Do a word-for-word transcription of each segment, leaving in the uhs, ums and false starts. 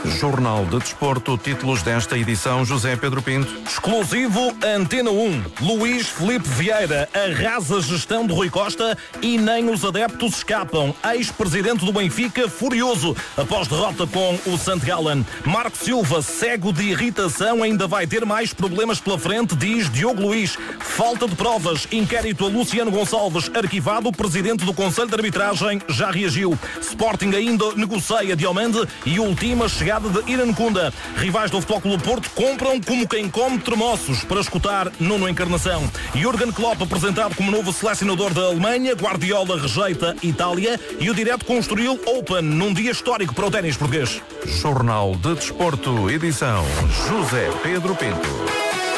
Jornal de Desporto, títulos desta edição, José Pedro Pinto. Exclusivo Antena um. Luís Filipe Vieira arrasa a gestão de Rui Costa e nem os adeptos escapam. Ex-presidente do Benfica furioso após derrota com o Sant Gallen. Marco Silva, cego de irritação, ainda vai ter mais problemas pela frente, diz Diogo Luís. Falta de provas, inquérito a Luciano Gonçalves arquivado. O presidente do Conselho de Arbitragem já reagiu. Sporting ainda negocia Diomande e ultima chegada de Irene Kunda. Rivais do Futebol Clube do Porto compram como quem come tremoços para escutar Nuno Encarnação. Jürgen Klopp apresentado como novo selecionador da Alemanha. Guardiola rejeita Itália e o Direto Construiu Open num dia histórico para o ténis português. Jornal de Desporto, edição José Pedro Pinto.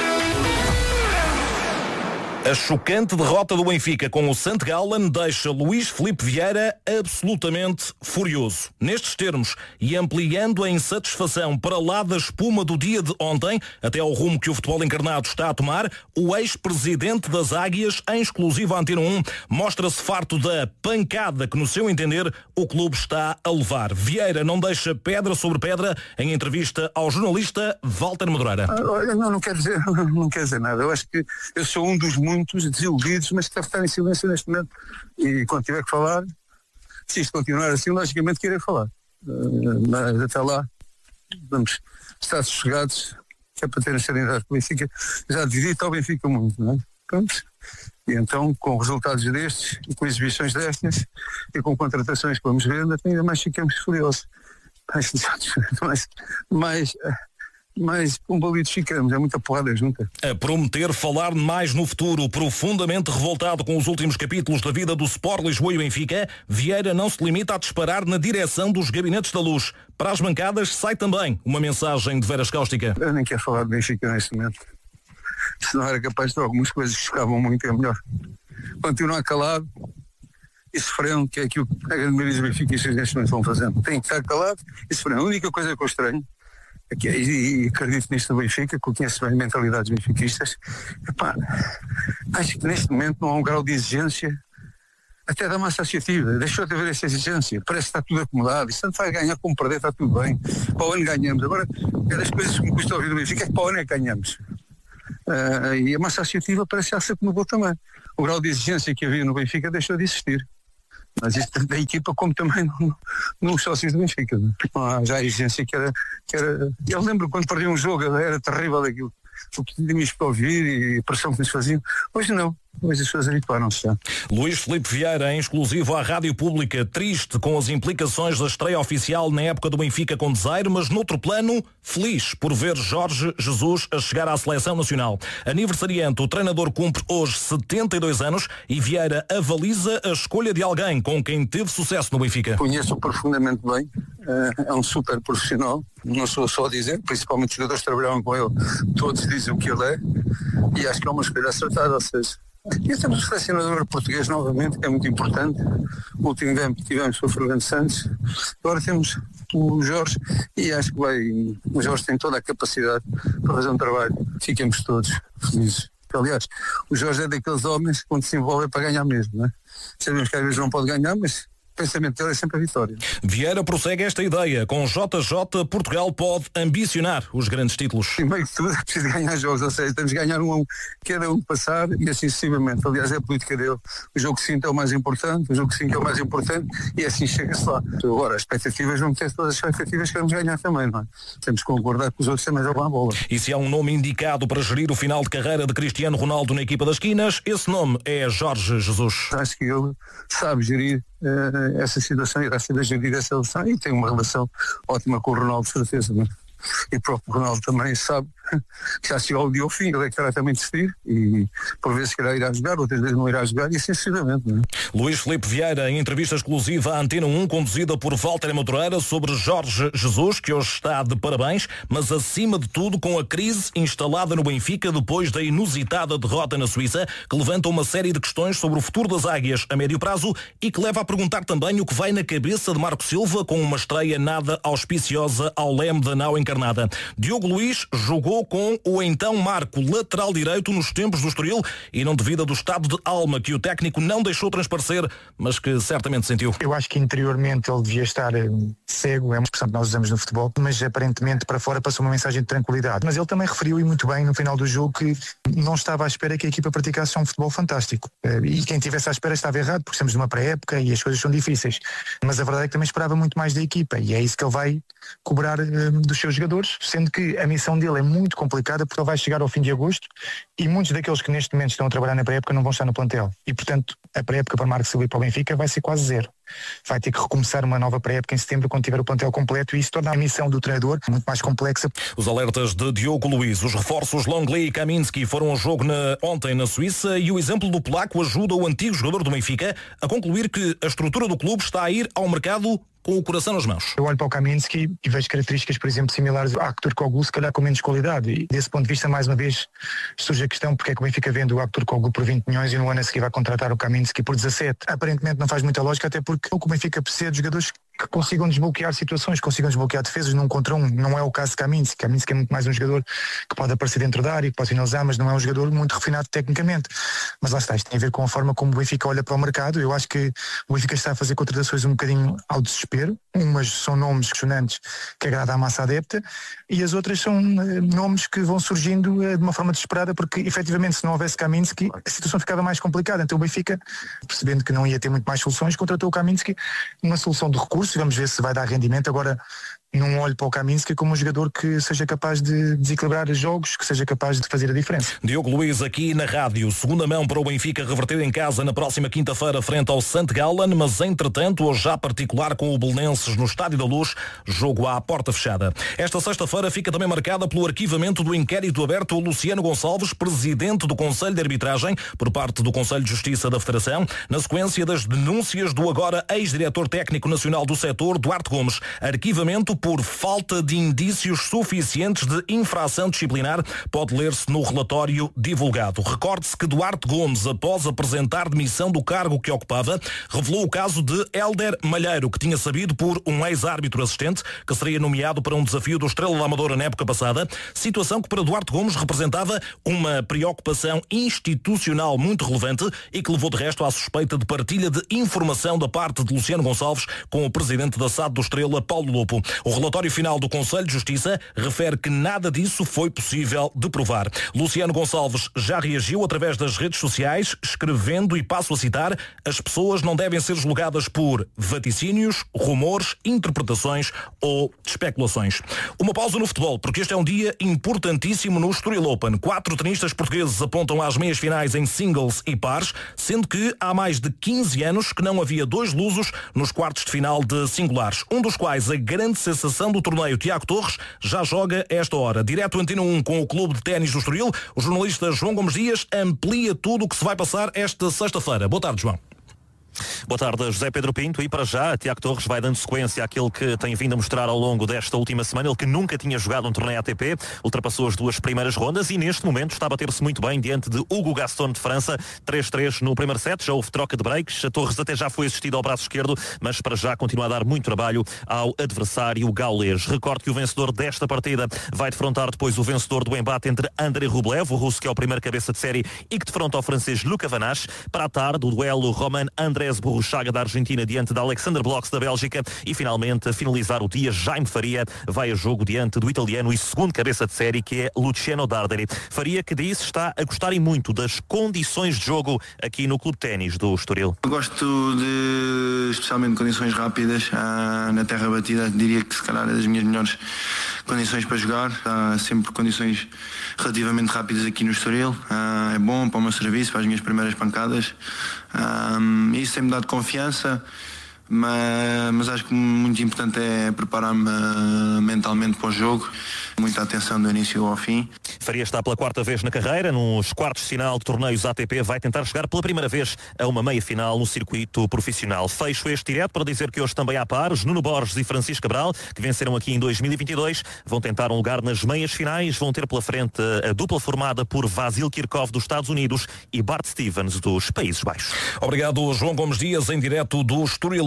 A chocante derrota do Benfica com o Sant Gallen deixa Luís Filipe Vieira absolutamente furioso. Nestes termos, e ampliando a insatisfação para lá da espuma do dia de ontem, até ao rumo que o futebol encarnado está a tomar, o ex-presidente das Águias, em exclusiva Antena um, mostra-se farto da pancada que, no seu entender, o clube está a levar. Vieira não deixa pedra sobre pedra em entrevista ao jornalista Walter Madureira. Olha, não, não quer dizer, não quer dizer nada. Eu acho que eu sou um dos muitos muitos desiludidos, mas que deve estar em silêncio neste momento, e quando tiver que falar, se isto continuar assim, logicamente que irei falar, uh, mas até lá vamos estar sossegados, que é para ter a serenidade que o Benfica já visita ao Benfica muito, não é? Pronto. E então, com resultados destes, e com exibições destas, e com contratações que vamos ver, ainda mais ficamos furiosos, mais, mais, mais mas combalidos ficamos, é muita porrada junta. A prometer falar mais no futuro, profundamente revoltado com os últimos capítulos da vida do Sport Lisboa e Benfica, Vieira não se limita a disparar na direção dos gabinetes da luz. Para as bancadas sai também uma mensagem de veras cáustica. Eu nem quero falar de Benfica neste momento. Se não era capaz de algumas coisas que chocavam muito, é melhor continuar calado e sofrendo, que é aquilo que a grande maioria dos benfiquistas neste momento vão fazendo. Tem que estar calado e sofrendo. A única coisa que eu estranho, aqui, e, e acredito nisto do Benfica, que eu conheço bem mentalidades benfiquistas, epá, acho que neste momento não há um grau de exigência até da massa associativa. Deixou de haver essa exigência, parece que está tudo acomodado, e se tanto vai ganhar como perder, está tudo bem, para o ano ganhamos. Agora, é das coisas que me custa ouvir do Benfica, é que para o ano é que ganhamos. Uh, e a massa associativa parece que se acomodou também. O grau de exigência que havia no Benfica deixou de existir. Mas isto tanto da equipa como também no, nos sócios do Benfica. Não há já a exigência que era, que era... Eu lembro quando perdi um jogo, era terrível aquilo, o que tínhamos para ouvir e a pressão que nos faziam. Hoje não. Hoje as pessoas habituaram-se já. Luís Filipe Vieira, em exclusivo à Rádio Pública, triste com as implicações da estreia oficial na época do Benfica com Desaire, mas noutro plano, feliz por ver Jorge Jesus a chegar à Seleção Nacional. Aniversariante, o treinador cumpre hoje setenta e dois anos e Vieira avaliza a escolha de alguém com quem teve sucesso no Benfica. Conheço-o profundamente bem, é um super profissional, não sou só a dizer, principalmente os jogadores que trabalharam com ele, todos dizem o que ele é, e acho que é uma escolha acertada, ou seja, e temos o selecionador português novamente, que é muito importante. O último game que tivemos foi o Fernando Santos. Agora temos o Jorge e acho que vai, o Jorge tem toda a capacidade para fazer um trabalho. Fiquemos todos felizes. Aliás, o Jorge é daqueles homens que quando se envolve é para ganhar mesmo, não é? Sabemos que às vezes não pode ganhar, mas o pensamento dele é sempre a vitória. Vieira prossegue esta ideia. Com J J, Portugal pode ambicionar os grandes títulos. Primeiro que tudo é preciso ganhar jogos, ou seja, temos de ganhar um a um, cada um passar e assim sucessivamente. Aliás, é a política dele. O jogo cinco é o mais importante, o jogo cinco é o mais importante e assim chega-se lá. Agora, as expectativas, vão ter todas as expectativas que queremos ganhar também, não é? Temos que concordar que os outros também jogam a bola. E se há um nome indicado para gerir o final de carreira de Cristiano Ronaldo na equipa das Quinas, esse nome é Jorge Jesus. Acho que ele sabe gerir Uh, essa situação, irá ser a gerir essa relação e tem uma relação ótima com o Ronaldo, de certeza, não é? E o próprio Ronaldo também sabe que já chegou o dia ao fim, ele é que terá também de decidir e por vezes irá ir a jogar, outras vezes não irá jogar e assim sucessivamente, não é? Luís Filipe Vieira, em entrevista exclusiva à Antena um, conduzida por Walter Madureira, sobre Jorge Jesus, que hoje está de parabéns, mas acima de tudo com a crise instalada no Benfica depois da inusitada derrota na Suíça, que levanta uma série de questões sobre o futuro das Águias a médio prazo e que leva a perguntar também o que vai na cabeça de Marco Silva com uma estreia nada auspiciosa ao leme da nau encarnada. Diogo Luís jogou contou com o então Marco, lateral direito nos tempos do Estoril, e não devido do estado de alma que o técnico não deixou transparecer, mas que certamente sentiu. Eu acho que interiormente ele devia estar uh, cego, é uma expressão que nós usamos no futebol, mas aparentemente para fora passou uma mensagem de tranquilidade. Mas ele também referiu, e muito bem, no final do jogo, que não estava à espera que a equipa praticasse um futebol fantástico. Uh, e quem estivesse à espera estava errado, porque estamos numa pré-época e as coisas são difíceis. Mas a verdade é que também esperava muito mais da equipa, e é isso que ele vai cobrar uh, dos seus jogadores, sendo que a missão dele é muito complicada, porque ele vai chegar ao fim de agosto e muitos daqueles que neste momento estão a trabalhar na pré-época não vão estar no plantel. E, portanto, a pré-época para Marco Silva e para o Benfica vai ser quase zero. Vai ter que recomeçar uma nova pré-época em setembro, quando tiver o plantel completo, e isso torna a missão do treinador muito mais complexa. Os alertas de Diogo Luiz, os reforços Longley e Kaminski foram ao jogo na, ontem na Suíça, e o exemplo do polaco ajuda o antigo jogador do Benfica a concluir que a estrutura do clube está a ir ao mercado com o coração nas mãos. Eu olho para o Kaminski e vejo características, por exemplo, similares a Aktürkoğlu, se calhar com menos qualidade. E desse ponto de vista, mais uma vez, surge a questão porque é que o Benfica vende o Aktürkoğlu por vinte milhões e no ano a seguir vai contratar o Kaminski por dezassete. Aparentemente não faz muita lógica, até porque o Benfica precisa de jogadores que consigam desbloquear situações, consigam desbloquear defesas num contra um. Não é o caso de Kaminski. Kaminski é muito mais um jogador que pode aparecer dentro da área, que pode finalizar, mas não é um jogador muito refinado tecnicamente. Mas lá está, isto tem a ver com a forma como o Benfica olha para o mercado. Eu acho que o Benfica está a fazer contratações um bocadinho ao desespero. Umas são nomes questionantes que agradam à massa adepta e as outras são uh, nomes que vão surgindo uh, de uma forma desesperada, porque efetivamente se não houvesse Kaminski a situação ficava mais complicada. Então o Benfica, percebendo que não ia ter muito mais soluções, contratou o Kaminski, uma solução de recursos. Vamos ver se vai dar rendimento. Agora não olho para o Kaminski como um jogador que seja capaz de desequilibrar jogos, que seja capaz de fazer a diferença. Diogo Luiz aqui na rádio. Segunda mão para o Benfica reverter em casa na próxima quinta-feira frente ao Sant Gallen, mas entretanto hoje já particular com o Belenenses no Estádio da Luz, jogo à porta fechada. Esta sexta-feira fica também marcada pelo arquivamento do inquérito aberto ao Luciano Gonçalves, presidente do Conselho de Arbitragem, por parte do Conselho de Justiça da Federação, na sequência das denúncias do agora ex-diretor técnico nacional do setor, Duarte Gomes. Arquivamento por falta de indícios suficientes de infração disciplinar, pode ler-se no relatório divulgado. Recorde-se que Duarte Gomes, após apresentar demissão do cargo que ocupava, revelou o caso de Hélder Malheiro, que tinha sabido por um ex-árbitro assistente que seria nomeado para um desafio do Estrela da Amadora na época passada, situação que para Duarte Gomes representava uma preocupação institucional muito relevante e que levou de resto à suspeita de partilha de informação da parte de Luciano Gonçalves com o presidente da S A D do Estrela, Paulo Lopo. O relatório final do Conselho de Justiça refere que nada disso foi possível de provar. Luciano Gonçalves já reagiu através das redes sociais, escrevendo, e passo a citar: as pessoas não devem ser julgadas por vaticínios, rumores, interpretações ou especulações. Uma pausa no futebol, porque este é um dia importantíssimo no Estoril Open. Quatro tenistas portugueses apontam às meias finais em singles e pares, sendo que há mais de quinze anos que não havia dois lusos nos quartos de final de singulares, um dos quais a grande sensação do torneio, Tiago Torres, já joga esta hora. Direto Antena um com o Clube de Ténis do Estoril, o jornalista João Gomes Dias amplia tudo o que se vai passar esta sexta-feira. Boa tarde, João. Boa tarde, José Pedro Pinto. E para já, Tiago Torres vai dando sequência àquilo que tem vindo a mostrar ao longo desta última semana. Ele que nunca tinha jogado um torneio A T P, ultrapassou as duas primeiras rondas e neste momento está a bater-se muito bem diante de Hugo Gaston de França. três três no primeiro set, já houve troca de breaks. A Torres até já foi assistido ao braço esquerdo, mas para já continua a dar muito trabalho ao adversário gaulês. Recordo que o vencedor desta partida vai defrontar depois o vencedor do embate entre Andrei Rublev, o russo que é o primeiro cabeça de série e que defronta o francês Luca Van Asch. Para a tarde, o duelo Roman Andrés Borruchaga da Argentina diante de Alexander Blocks da Bélgica e finalmente a finalizar o dia, Jaime Faria vai a jogo diante do italiano e segundo cabeça de série que é Luciano Darderi. Faria, que disse, está a gostarem muito das condições de jogo aqui no Clube Ténis do Estoril. Eu gosto de especialmente condições rápidas, ah, na terra batida, diria que se calhar é das minhas melhores condições para jogar. Há sempre condições relativamente rápidas aqui no Estoril, ah, é bom para o meu serviço, para as minhas primeiras pancadas. Um, isso tem-me dado confiança, mas, mas acho que muito importante é preparar-me uh, mentalmente para o jogo, muita atenção do início ao fim. Faria está pela quarta vez na carreira, nos quartos de final de torneios A T P, vai tentar chegar pela primeira vez a uma meia-final no circuito profissional. Fecho este direto para dizer que hoje também há pares, Nuno Borges e Francisco Cabral, que venceram aqui em dois mil e vinte e dois, vão tentar um lugar nas meias finais, vão ter pela frente a dupla formada por Vasil Kirkov dos Estados Unidos e Bart Stevens dos Países Baixos. Obrigado, João Gomes Dias, em direto do Estoril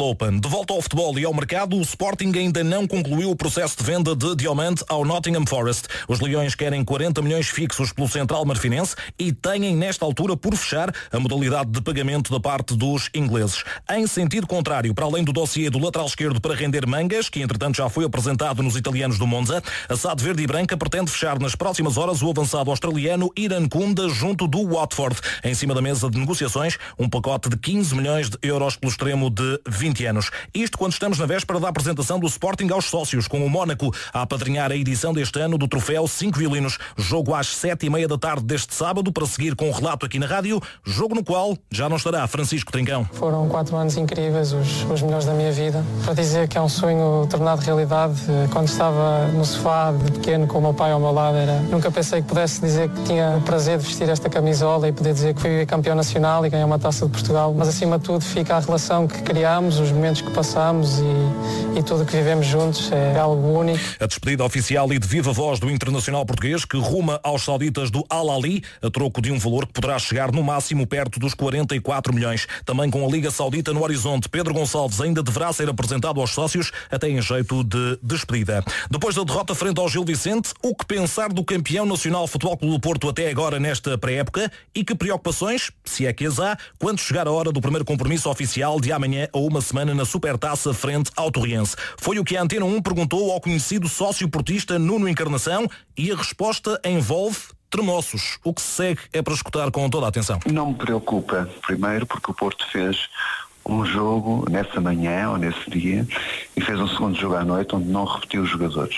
Open. De volta ao futebol e ao mercado, o Sporting ainda não concluiu o processo de venda de Diomande ao Nottingham Forest. Os Leões querem quarenta milhões fixos pelo central marfinense e têm nesta altura por fechar a modalidade de pagamento da parte dos ingleses. Em sentido contrário, para além do dossiê do lateral esquerdo para render Mangas, que entretanto já foi apresentado nos italianos do Monza, a S A D Verde e Branca pretende fechar nas próximas horas o avançado australiano Iran Kunda junto do Watford. Em cima da mesa de negociações, um pacote de quinze milhões de euros pelo extremo de vinte anos. Isto quando estamos na véspera da apresentação do Sporting aos sócios, com o Mónaco a apadrinhar a edição deste ano do troféu Cinco Violinos. Jogo às sete e meia da tarde deste sábado, para seguir com o relato aqui na rádio, jogo no qual já não estará Francisco Trincão. Foram quatro anos incríveis, os, os melhores da minha vida. Para dizer que é um sonho tornado realidade, quando estava no sofá de pequeno com o meu pai ao meu lado, era, nunca pensei que pudesse dizer que tinha o prazer de vestir esta camisola e poder dizer que fui campeão nacional e ganhar uma taça de Portugal, mas acima de tudo fica a relação que criamos, os momentos que passamos e, e tudo que vivemos juntos, é algo único. A despedida oficial e de viva voz do internacional português, que ruma aos sauditas do Al Ahly a troco de um valor que poderá chegar no máximo perto dos quarenta e quatro milhões. Também com a Liga Saudita no horizonte, Pedro Gonçalves ainda deverá ser apresentado aos sócios, até em jeito de despedida. Depois da derrota frente ao Gil Vicente, o que pensar do campeão nacional Futebol Clube do Porto até agora nesta pré-época e que preocupações, se é que as há, quando chegar a hora do primeiro compromisso oficial de amanhã a uma semana na Supertaça frente ao Torriense? Foi o que a Antena um perguntou ao conhecido sócio portista Nuno Encarnação e a resposta envolve tremoços. O que se segue é para escutar com toda a atenção. Não me preocupa, primeiro porque o Porto fez um jogo nessa manhã ou nesse dia e fez um segundo jogo à noite onde não repetiu os jogadores.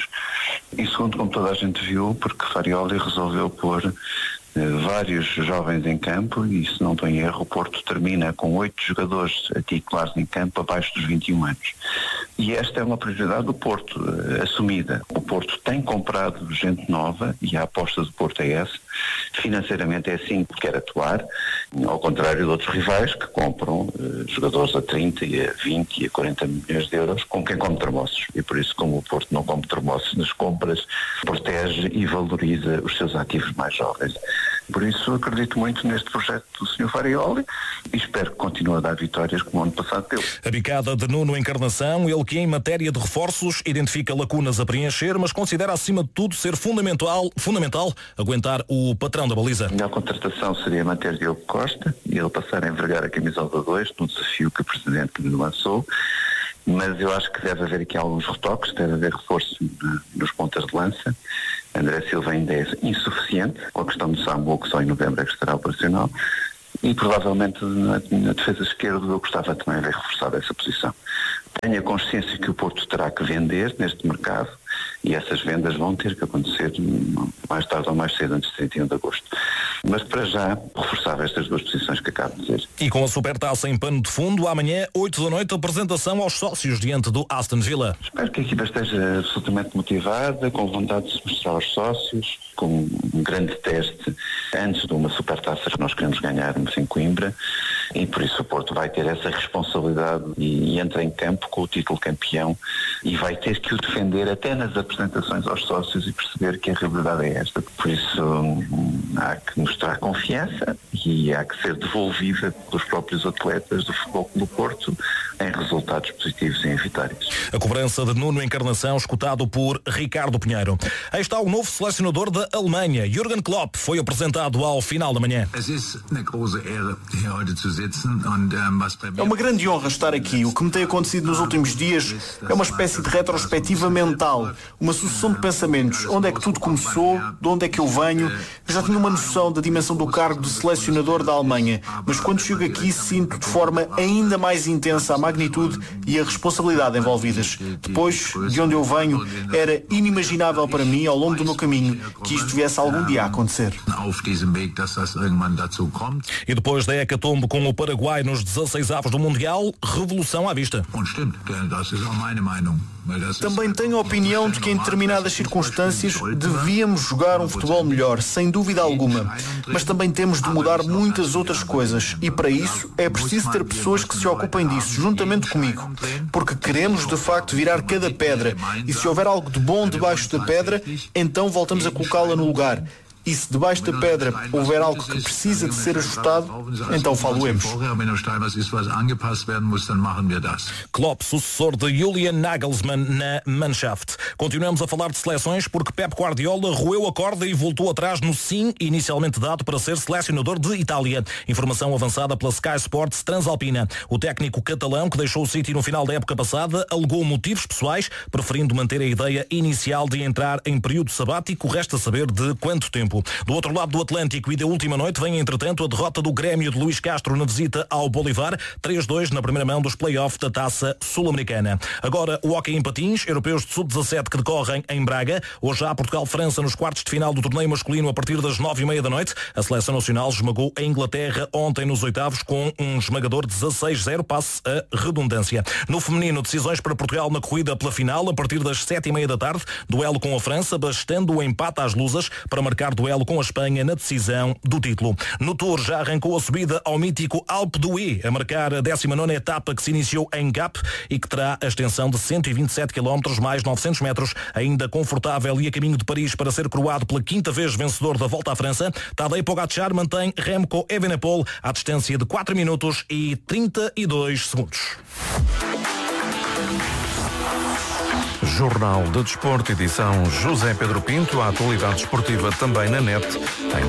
E segundo, como toda a gente viu, porque Farioli resolveu pôr vários jovens em campo e, se não estou em erro, o Porto termina com oito jogadores titulares em campo abaixo dos vinte e um anos. E esta é uma prioridade do Porto, uh, assumida. O Porto tem comprado gente nova e a aposta do Porto é essa. Financeiramente é assim que quer atuar, ao contrário de outros rivais que compram uh, jogadores a trinta, e a vinte e a quarenta milhões de euros com quem come termossos. E por isso, como o Porto não come termossos nas compras, protege e valoriza os seus ativos mais jovens. Por isso acredito muito neste projeto do senhor Farioli e espero que continue a dar vitórias como o ano passado deu. A bicada de Nuno Encarnação, ele que em matéria de reforços identifica lacunas a preencher, mas considera acima de tudo ser fundamental, fundamental aguentar o patrão da baliza. A melhor contratação seria manter Diogo Costa e ele passar a envergar a camisola dois no desafio que o Presidente lhe lançou. Mas eu acho que deve haver aqui alguns retoques, deve haver reforço nos pontas de lança. André Silva ainda é insuficiente, com a questão do Samu, que só em novembro é que estará operacional, e provavelmente na, na defesa esquerda eu gostava também de ver reforçada essa posição. Tenho a consciência que o Porto terá que vender neste mercado e essas vendas vão ter que acontecer mais tarde ou mais cedo, antes de trinta e um de agosto. Mas para já, reforçava estas duas posições que acabo de dizer. E com a Supertaça em pano de fundo, amanhã, oito da noite, apresentação aos sócios diante do Aston Villa. Espero que a equipa esteja absolutamente motivada, com vontade de se mostrar aos sócios, com um grande teste antes de uma Supertaça que nós queremos ganhar em Coimbra, e por isso o Porto vai ter essa responsabilidade e, e entra em campo com o título campeão e vai ter que o defender até nas apresentações aos sócios e perceber que a realidade é esta. Por isso hum, há que mostrar confiança e há que ser devolvida pelos próprios atletas do Futebol Clube do Porto em resultados positivos e em vitórias. A cobrança de Nuno Encarnação, escutado por Ricardo Pinheiro. Aí está o novo selecionador da Alemanha. Jürgen Klopp foi apresentado ao final da manhã. É uma grande honra estar aqui. O que me tem acontecido nos últimos dias é uma espécie de retrospectiva mental, uma sucessão de pensamentos. Onde é que tudo começou? De onde é que eu venho? Eu já tinha uma noção da dimensão do cargo de selecionador da Alemanha, mas quando chego aqui sinto de forma ainda mais intensa a magnitude e a responsabilidade envolvidas. Depois, de onde eu venho, era inimaginável para mim, ao longo do meu caminho, que isto viesse algum dia a acontecer. E depois da hecatombe com o Paraguai nos dezasseis avos do Mundial, revolução à vista. Também tenho a opinião de que em determinadas circunstâncias devíamos jogar um futebol melhor, sem dúvida alguma. Mas também temos de mudar muitas outras coisas e para isso é preciso ter pessoas que se ocupem disso, juntamente comigo. Porque queremos de facto virar cada pedra e se houver algo de bom debaixo da pedra, então voltamos a colocá-la no lugar. E se debaixo da pedra houver algo que precisa de ser ajustado, então falo-emos. Klopp, sucessor de Julian Nagelsmann na Mannschaft. Continuamos a falar de seleções porque Pep Guardiola roeu a corda e voltou atrás no sim inicialmente dado para ser selecionador de Itália. Informação avançada pela Sky Sports Transalpina. O técnico catalão, que deixou o City no final da época passada, alegou motivos pessoais, preferindo manter a ideia inicial de entrar em período sabático. Resta saber de quanto tempo. Do outro lado do Atlântico e da última noite vem, entretanto, a derrota do Grêmio de Luís Castro na visita ao Bolívar, três dois na primeira mão dos play-off da Taça Sul-Americana. Agora o hóquei em patins, europeus de sub dezassete que decorrem em Braga. Hoje há Portugal-França nos quartos de final do torneio masculino a partir das nove e meia da noite. A seleção nacional esmagou a Inglaterra ontem nos oitavos com um esmagador dezasseis zero, passe a redundância. No feminino, decisões para Portugal na corrida pela final a partir das sete e meia da tarde. Duelo com a França, bastando o empate às luzas para marcar duelo com a Espanha na decisão do título. No Tour já arrancou a subida ao mítico Alpe d'Huez, a marcar a décima nona etapa que se iniciou em Gap e que terá a extensão de cento e vinte e sete quilómetros mais novecentos metros, ainda confortável e a caminho de Paris para ser coroado pela quinta vez vencedor da Volta à França. Tadej Pogacar mantém Remco Evenepoel à distância de quatro minutos e trinta e dois segundos. Jornal de Desporto, edição José Pedro Pinto. A atualidade esportiva também na net. Em